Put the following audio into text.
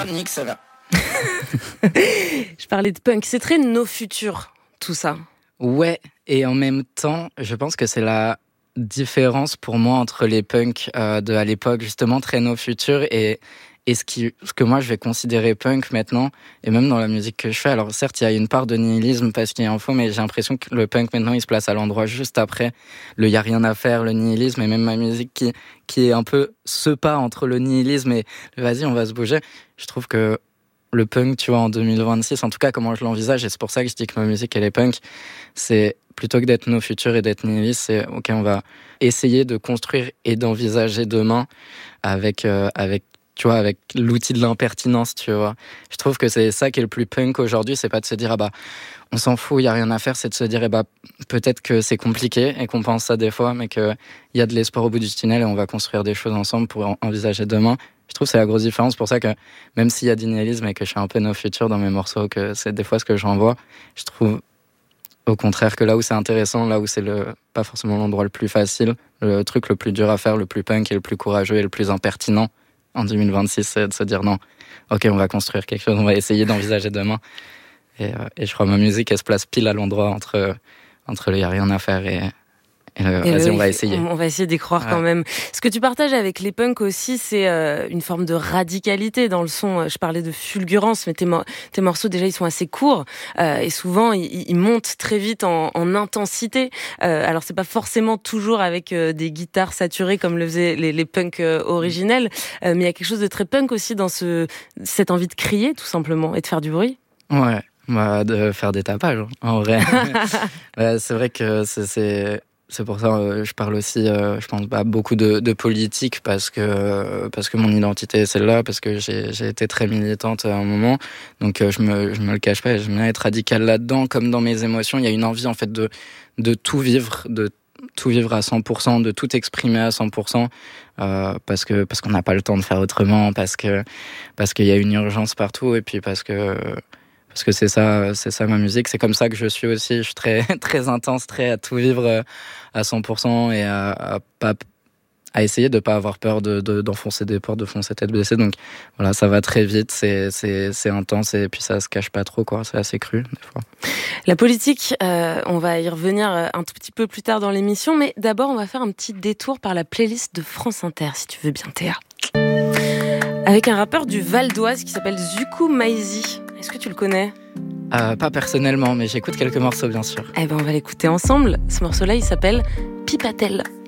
nique ça va. Je parlais de punk, c'est très nos futurs, tout ça. Ouais, et en même temps, je pense que c'est la différence pour moi entre les punks de à l'époque, justement, très nos futurs, et ce que moi je vais considérer punk maintenant, et même dans la musique que je fais. Alors certes, il y a une part de nihilisme parce qu'il y a un faux, mais j'ai l'impression que le punk maintenant il se place à l'endroit juste après le y a rien à faire, le nihilisme, et même ma musique qui est un peu ce pas entre le nihilisme et vas-y on va se bouger. Je trouve que le punk, tu vois, en 2026, en tout cas comment je l'envisage, et c'est pour ça que je dis que ma musique elle est punk, c'est plutôt que d'être nos futurs et d'être nihilistes, c'est ok, on va essayer de construire et d'envisager demain avec tu vois, avec l'outil de l'impertinence, tu vois. Je trouve que c'est ça qui est le plus punk aujourd'hui, c'est pas de se dire, ah bah, on s'en fout, il y a rien à faire, c'est de se dire, eh bah, peut-être que c'est compliqué et qu'on pense ça des fois, mais qu'il y a de l'espoir au bout du tunnel et on va construire des choses ensemble pour envisager demain. Je trouve que c'est la grosse différence, pour ça que même s'il y a du nihilisme et que je suis un peu no future dans mes morceaux, que c'est des fois ce que j'envoie, je trouve au contraire que là où c'est intéressant, là où c'est pas forcément l'endroit le plus facile, le truc le plus dur à faire, le plus punk et le plus courageux et le plus impertinent, en 2026, c'est de se dire non, ok, on va construire quelque chose, on va essayer d'envisager demain. Et je crois que ma musique, elle se place pile à l'endroit entre le y a rien à faire et vas-y, on va essayer. On va essayer d'y croire quand même. Ce que tu partages avec les punks aussi, c'est une forme de radicalité dans le son. Je parlais de fulgurance, mais tes morceaux, déjà, ils sont assez courts. Et souvent, ils montent très vite en intensité. Alors, c'est pas forcément toujours avec des guitares saturées comme le faisaient les punks originels. Mais il y a quelque chose de très punk aussi dans cette envie de crier, tout simplement, et de faire du bruit. Ouais, de faire des tapages, en vrai. Ouais, c'est vrai que c'est pour ça je parle aussi, je pense pas beaucoup de politique parce que mon identité est celle-là, parce que j'ai été très militante à un moment, donc je me le cache pas, j'aime bien être radical là-dedans, comme dans mes émotions. Il y a une envie en fait de tout vivre, à 100%, de tout exprimer à 100%, parce qu'on n'a pas le temps de faire autrement, parce qu'il y a une urgence partout, et puis parce que c'est ça ma musique, c'est comme ça que je suis aussi. Je suis très très intense, très à tout vivre à 100%, et à essayer de pas avoir peur d'enfoncer des portes, de foncer tête baissée. Donc voilà, ça va très vite, c'est intense, et puis ça se cache pas trop, quoi. C'est assez cru des fois. La politique, on va y revenir un tout petit peu plus tard dans l'émission, mais d'abord on va faire un petit détour par la playlist de France Inter, si tu veux bien, Théa. Avec un rappeur du Val d'Oise qui s'appelle Zuku Maizi. Est-ce que tu le connais ? Pas personnellement, mais j'écoute quelques morceaux, bien sûr. Eh ben, on va l'écouter ensemble. Ce morceau-là, il s'appelle Pipatel.